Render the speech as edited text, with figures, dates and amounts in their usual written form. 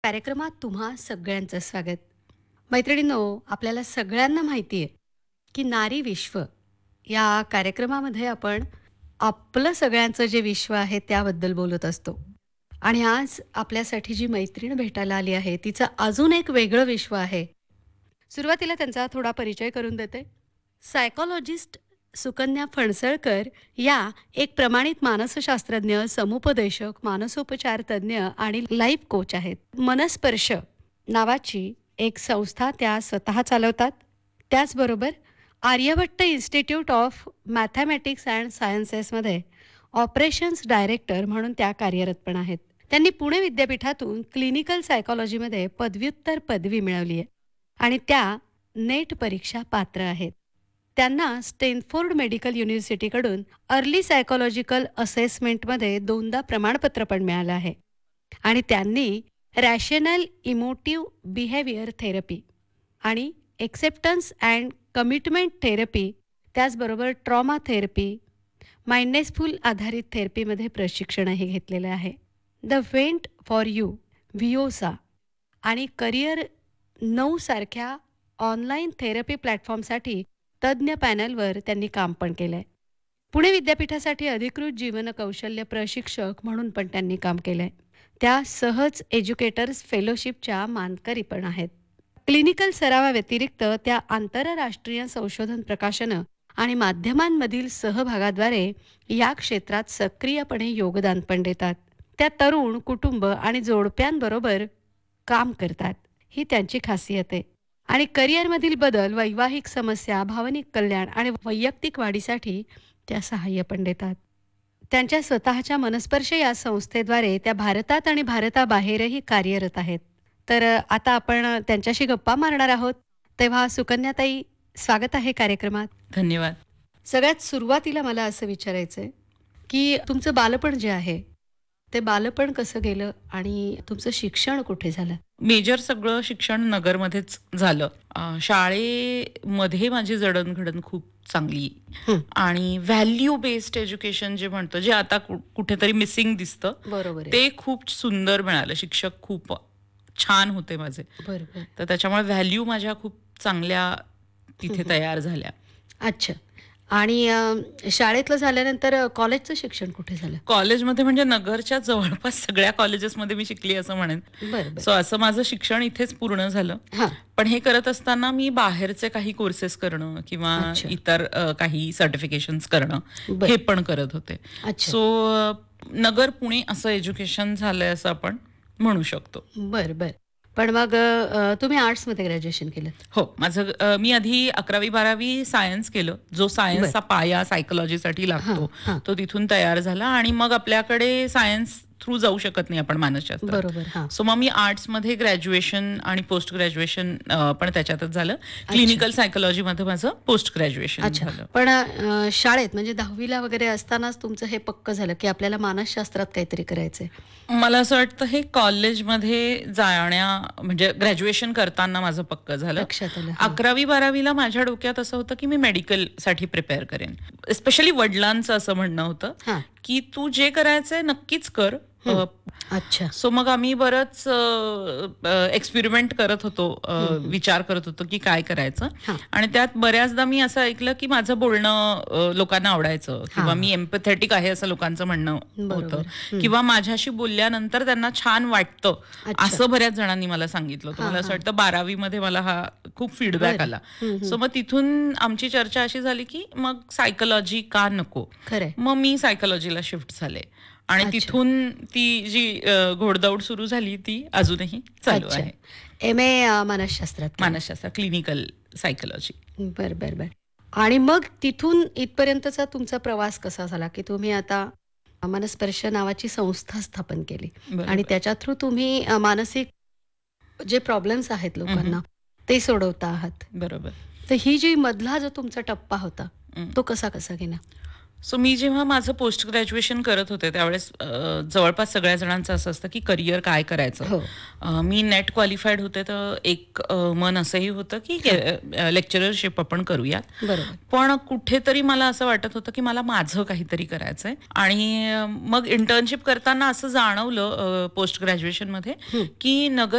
कार्यक्रमात तुम्हा सगळ्यांचं स्वागत. मैत्रिणींनो, आपल्याला सगळ्यांना माहिती आहे की नारी विश्व या कार्यक्रमामध्ये आपण आपलं सगळ्यांचं जे विश्व आहे त्याबद्दल बोलत असतो. आणि आज आपल्यासाठी जी मैत्रीण भेटायला आली आहे तिचं अजून एक वेगळं विश्व आहे. सुरुवातीला त्यांचा थोडा परिचय करून देते. सायकॉलॉजिस्ट सुकन्या फणसळकर या एक प्रमाणित मानसशास्त्रज्ञ, समुपदेशक, मानसोपचार तज्ज्ञ आणि लाईफ कोच आहेत. मनस्पर्श नावाची एक संस्था त्या स्वतः चालवतात. त्याचबरोबर Aryabhata institute of mathematics and सायन्सेसमध्ये operations director म्हणून त्या कार्यरत पण आहेत. त्यांनी पुणे विद्यापीठातून क्लिनिकल सायकॉलॉजीमध्ये पदव्युत्तर पदवी मिळवली आहे आणि त्या नेट परीक्षा पात्र आहेत. त्यांना स्टेनफोर्ड मेडिकल युनिव्हर्सिटीकडून अर्ली सायकोलॉजिकल असेसमेंटमध्ये 2दा प्रमाणपत्र पण मिळालं आहे. आणि त्यांनी रॅशनल इमोटिव्ह बिहेवियर थेरपी आणि एक्सेप्टन्स अँड कमिटमेंट थेरपी, त्याचबरोबर ट्रॉमा थेरपी, माइंडनेसफुल आधारित थेरपीमध्ये प्रशिक्षणही घेतलेलं आहे. द वेंट फॉर यू, व्हिओसा आणि करिअर 9 सारख्या ऑनलाईन थेरपी प्लॅटफॉर्मसाठी तज्ज्ञ पॅनलवर त्यांनी काम पण केलं आहे. पुणे विद्यापीठासाठी अधिकृत जीवन कौशल्य प्रशिक्षक म्हणून पण त्यांनी काम केलं आहे. त्या सहज एज्युकेटर्स फेलोशिपच्या मानकरी पण आहेत. क्लिनिकल सरावाव्यतिरिक्त त्या आंतरराष्ट्रीय संशोधन प्रकाशनं आणि माध्यमांमधील सहभागाद्वारे या क्षेत्रात सक्रियपणे योगदान पण देतात. त्या तरुण, कुटुंब आणि जोडप्यांबरोबर काम करतात, ही त्यांची खासियत आहे. आणि करिअरमधील बदल, वैवाहिक समस्या, भावनिक कल्याण आणि वैयक्तिक वाढीसाठी त्या सहाय्य पण देतात. त्यांच्या स्वतःच्या मनस्पर्श या संस्थेद्वारे त्या भारतात आणि भारताबाहेरही कार्यरत आहेत. तर आता आपण त्यांच्याशी गप्पा मारणार आहोत. तेव्हा सुकन्याताई, स्वागत आहे कार्यक्रमात. धन्यवाद. सगळ्यात सुरुवातीला मला असं विचारायचं आहे की तुमचं बालपण जे आहे ते बालपण कसं गेलं आणि तुमचं शिक्षण कुठे झालं? मेजर सगळं शिक्षण नगरमध्येच झालं. शाळेमध्ये माझी जडणघडण खूप चांगली आणि व्हॅल्यू बेस्ड एज्युकेशन जे म्हणतो, जे आता कुठेतरी मिसिंग दिसतं, बरोबर आहे. ते खूप सुंदर मिळालं. शिक्षक खूप छान होते माझे. बरोबर. तर त्याच्यामुळे व्हॅल्यू माझ्या खूप चांगल्या तिथे तयार झाल्या. अच्छा. आणि शाळेतलं झाल्यानंतर कॉलेजचं शिक्षण कुठे झालं? कॉलेजमध्ये म्हणजे नगरच्या जवळपास सगळ्या कॉलेजेसमध्ये मी शिकली असं म्हणेन. बरं. सो असं माझं शिक्षण इथेच पूर्ण झालं. हां. पण हे करत असताना मी बाहेरचे काही कोर्सेस करणं किंवा अच्छा. इतर काही सर्टिफिकेशन्स करणं बरं. हे पण करत होते. अच्छा. सो नगर पुणे असं एज्युकेशन झालंय असं आपण म्हणू शकतो. बरं बरं. पण मग तुम्ही आर्ट्समध्ये ग्रॅज्युएशन केलं? हो, माझं मी आधी 11वी-12वी सायन्स केलं. जो सायन्सचा पाया सायकोलॉजीसाठी लागतो हां. तो तिथून तयार झाला. आणि मग आपल्याकडे सायन्स थ्रू जाऊ शकत नाही आपण मानसशास्त्रात. बरोबर. हां. सो मग मी आर्ट्समध्ये ग्रॅज्युएशन आणि पोस्ट ग्रॅज्युएशन पण त्याच्यातच झालं. क्लिनिकल सायकोलॉजीमध्ये माझं पोस्ट ग्रॅज्युएशन अच्छा. झालं. पण शाळेत म्हणजे 10वीला वगैरे असतानाच तुमचं हे पक्क झालं की आपल्याला मानसशास्त्रात काहीतरी करायचंय? मला असं वाटतं हे कॉलेजमध्ये म्हणजे ग्रॅज्युएशन करताना माझं पक्क झालं. लक्षात आलं. 11वी-12वीला माझ्या डोक्यात असं होतं की मी मेडिकलसाठी प्रिपेअर करेन. स्पेशली वडिलांचं असं म्हणणं होतं हां. की तू जे करायचंय नक्कीच कर. अच्छा. सो मग आम्ही बरंच एक्सपेरिमेंट करत होतो, विचार करत होतो की काय करायचं. हां. आणि त्यात बऱ्याचदा मी असं ऐकलं की माझं बोलणं लोकांना आवडायचं किंवा मी एम्पॅथेटिक आहे असं लोकांचं म्हणणं होतं किंवा माझ्याशी बोलल्यानंतर त्यांना छान वाटतं असं बऱ्याच जणांनी मला सांगितलं होतं. मला असं वाटतं 12वी मध्ये मला हा खूप फीडबॅक आला. सो मग तिथून आमची चर्चा अशी झाली की मग सायकोलॉजी का नको. खरंय. मग मी सायकोलॉजीला शिफ्ट झाले आणि तिथून ती जी घोडदौड सुरू झाली ती अजूनही चालू आहे. MA मानसशास्त्रात? मानसशास्त्र, क्लिनिकल सायकोलॉजी. बर बर बर. आणि मग तिथून इथपर्यंतचा तुमचा प्रवास कसा झाला की तुम्ही आता मनस्पर्श नावाची संस्था स्थापन केली आणि त्याच्या थ्रू तुम्ही मानसिक जे प्रॉब्लेम्स आहेत लोकांना ते सोडवता आहात? बरोबर. तर ही जी मधला जो तुमचा टप्पा होता तो कसा गेला? सो मी जेव्हा माझं पोस्ट ग्रॅज्युएशन करत होते त्यावेळेस जवळपास सगळ्या जणांचं असं असतं की करिअर काय करायचं. मी नेट क्वालिफाईड होते तर एक मन असंही होतं की लेक्चररशिप आपण करूयात. बरोबर. पण कुठेतरी मला असं वाटत होतं की मला माझं काहीतरी करायचंय. आणि मग इंटर्नशिप करताना असं जाणवलं पोस्ट ग्रॅज्युएशनमध्ये की नगर